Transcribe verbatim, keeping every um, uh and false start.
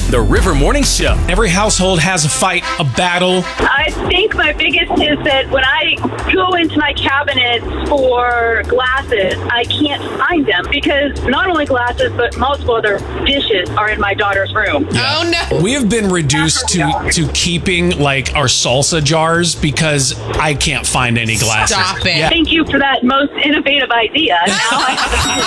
The River Morning Show. Every household has a fight, a battle. I think my biggest is that when I go into my cabinets for glasses, I can't find them because not only glasses, but multiple other dishes are in my daughter's room. Oh, no. We have been reduced to, to keeping like our salsa jars because I can't find any glasses. Stop it. Yeah. Thank you for that most innovative idea. Now I have a